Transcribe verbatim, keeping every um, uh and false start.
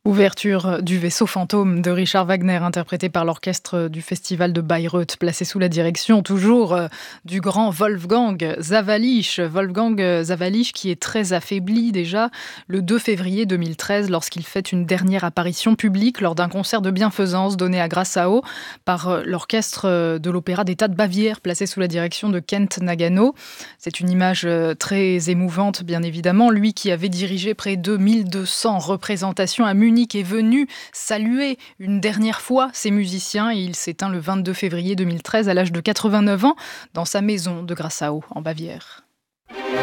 Ouverture du Vaisseau fantôme de Richard Wagner, interprété par l'orchestre du Festival de Bayreuth, placé sous la direction toujours euh, du grand Wolfgang Zawalisch. Wolfgang Zawalisch qui est très affaibli déjà le deux février deux mille treize lorsqu'il fait une dernière apparition publique lors d'un concert de bienfaisance donné à Grassau par euh, l'orchestre de l'Opéra d'État de Bavière, placé sous la direction de Kent Nagano. C'est une image euh, très émouvante, bien évidemment. Lui qui avait dirigé près de mille deux cents représentations à Munich est venu saluer une dernière fois ses musiciens et il s'éteint le vingt-deux février deux mille treize à l'âge de quatre-vingt-neuf ans dans sa maison de Grassau en Bavière.